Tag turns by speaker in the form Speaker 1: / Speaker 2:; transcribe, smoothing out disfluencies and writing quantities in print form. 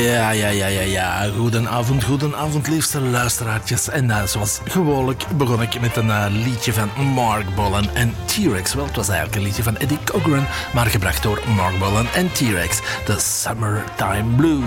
Speaker 1: Ja. Goedenavond, liefste luisteraartjes. En zoals gewoonlijk begon ik met een liedje van Mark Bolan en T-Rex. Wel, het was eigenlijk een liedje van Eddie Cochran, maar gebracht door Mark Bolan en T-Rex. The Summertime Blues.